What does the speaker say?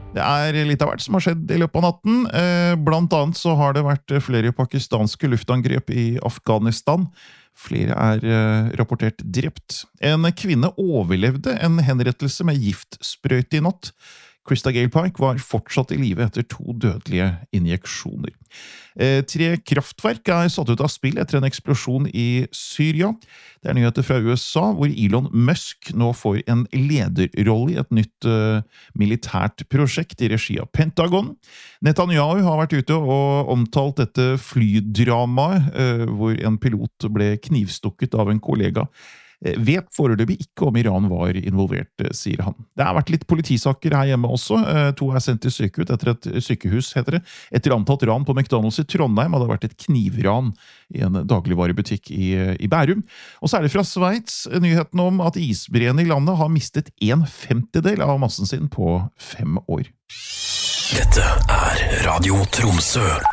Det litt av hvert som har skjedd I løpet av natten. Blant annet så har det vært flere pakistanske luftangrep I Afghanistan. Flere rapportert drept. En kvinne overlevde en henrettelse med giftsprøyte I natt. Krista Gale Pike var fortsatt I live etter 2 dødelige injeksjoner. 3 kraftverk satt ut av spill etter en eksplosjon I Syria. Det nyheter fra USA, hvor Elon Musk nå får en lederrolle I et nytt militært prosjekt I regi av Pentagon. Netanyahu har vært ute og omtalt dette flydramaet, hvor en pilot ble knivstukket av en kollega. Vet foreløpig ikke om Iran var involvert, sier han. Det har vært litt politisaker her hjemme også. 2 sendt til sykehus, heter det. Etter antatt ran på McDonald's I Trondheim hadde det vært et knivran I en dagligvarebutikk I Bærum. Og så det fra Sveits nyheten om at isbreene I landet har mistet 1/50 av massen sin på 5 år. Dette Radio Tromsø.